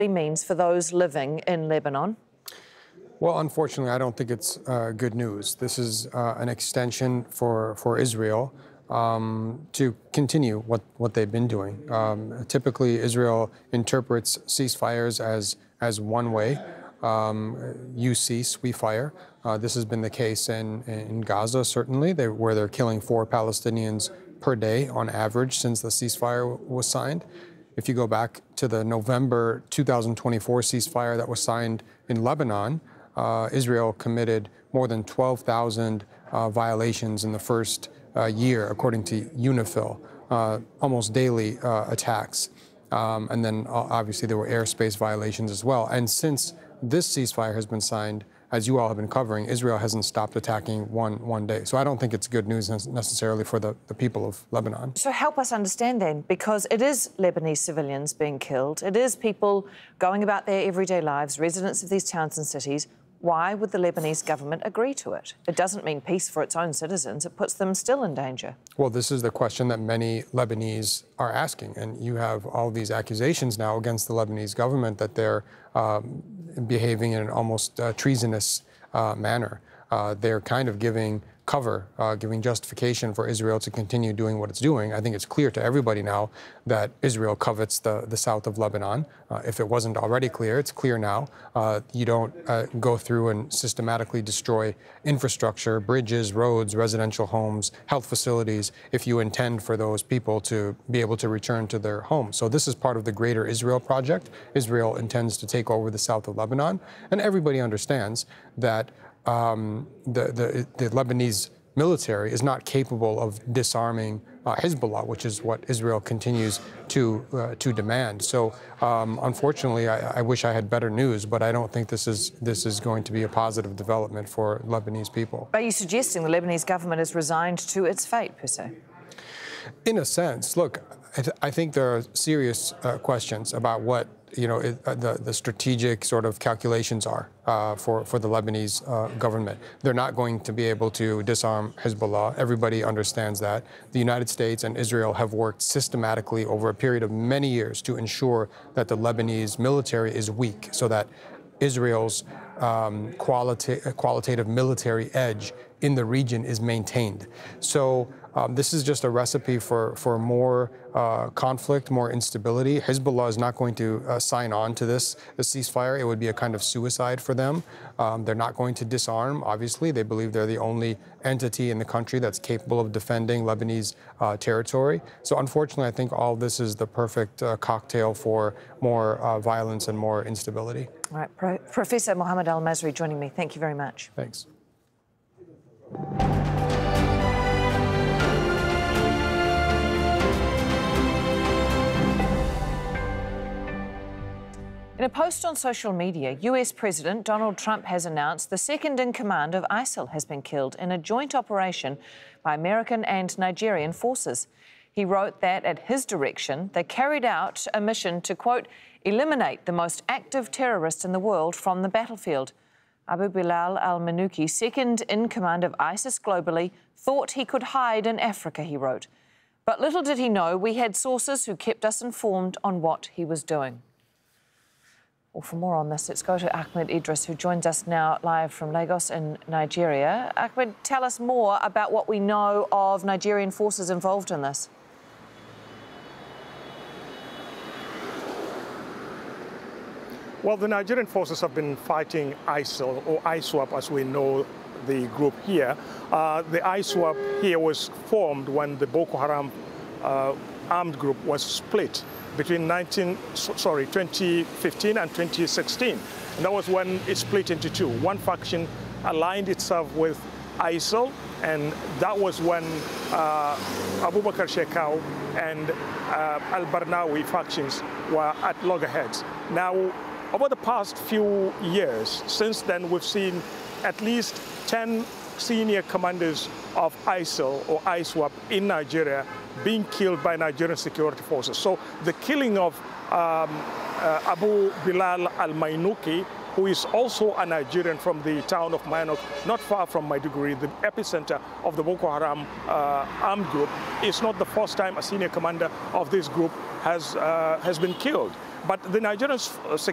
means for those living in Lebanon? Well, unfortunately, I don't think it's good news. This is an extension for Israel to continue what they've been doing. Typically, Israel interprets ceasefires as one way. You cease, we fire. This has been the case in Gaza, certainly, where they're killing 4 Palestinians per day on average since the ceasefire was signed. If you go back to the November 2024 ceasefire that was signed in Lebanon, Israel committed more than 12,000 violations in the first year, according to UNIFIL, almost daily attacks. And then obviously there were airspace violations as well. And since this ceasefire has been signed, as you all have been covering, Israel hasn't stopped attacking one day. So I don't think it's good news necessarily for the people of Lebanon. So help us understand then, because it is Lebanese civilians being killed. It is people going about their everyday lives, residents of these towns and cities. Why would the Lebanese government agree to it? It doesn't mean peace for its own citizens. It puts them still in danger. Well, this is the question that many Lebanese are asking. And you have all these accusations now against the Lebanese government that they're behaving in an almost treasonous manner. They're kind of giving cover, giving justification for Israel to continue doing what it's doing. I think it's clear to everybody now that Israel covets the south of Lebanon. If it wasn't already clear, it's clear now. You don't go through and systematically destroy infrastructure, bridges, roads, residential homes, health facilities, if you intend for those people to be able to return to their homes. So this is part of the greater Israel project. Israel intends to take over the south of Lebanon, and everybody understands that the Lebanese military is not capable of disarming Hezbollah, which is what Israel continues to demand. So, unfortunately, I wish I had better news, but I don't think this is going to be a positive development for Lebanese people. Are you suggesting the Lebanese government is resigned to its fate, per se? In a sense, look, I think there are serious questions about what the strategic sort of calculations are for the Lebanese government. They're not going to be able to disarm Hezbollah. Everybody understands that. The United States and Israel have worked systematically over a period of many years to ensure that the Lebanese military is weak, so that Israel's qualitative military edge in the region is maintained. So this is just a recipe for more conflict, more instability. Hezbollah is not going to sign on to this ceasefire. It would be a kind of suicide for them. They're not going to disarm, obviously. They believe they're the only entity in the country that's capable of defending Lebanese territory. So unfortunately, I think all this is the perfect cocktail for more violence and more instability. All right, Professor Mohammed Al-Masri joining me. Thank you very much. Thanks. In a post on social media, US President Donald Trump has announced the second-in-command of ISIL has been killed in a joint operation by American and Nigerian forces. He wrote that, at his direction, they carried out a mission to, quote, eliminate the most active terrorist in the world from the battlefield. Abu Bilal al-Manuki, second-in-command of ISIS globally, thought he could hide in Africa, he wrote. But little did he know we had sources who kept us informed on what he was doing. Well, for more on this, let's go to Ahmed Idris, who joins us now live from Lagos in Nigeria. Ahmed, tell us more about what we know of Nigerian forces involved in this. Well, the Nigerian forces have been fighting ISIL, or ISWAP as we know the group here. The ISWAP here was formed when the Boko Haram armed group was split between 2015 and 2016. And that was when it split into two. One faction aligned itself with ISIL, and that was when Abubakar Shekau and Al-Barnawi factions were at loggerheads. Now, over the past few years, since then, we've seen at least 10 senior commanders of ISIL or ISWAP in Nigeria being killed by Nigerian security forces. So the killing of Abu Bilal al-Mainuki, who is also a Nigerian from the town of Mainok, not far from Maiduguri, the epicenter of the Boko Haram armed group, is not the first time a senior commander of this group has been killed. But the Nigerian